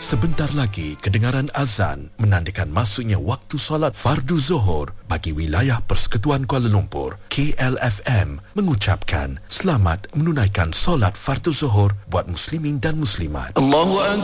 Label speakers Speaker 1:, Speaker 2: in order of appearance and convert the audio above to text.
Speaker 1: Sebentar lagi kedengaran azan menandakan masuknya waktu solat fardu Zuhur bagi wilayah Persekutuan Kuala Lumpur. KLFM mengucapkan selamat menunaikan solat fardu Zuhur buat muslimin dan muslimat.
Speaker 2: Allahu Akbar.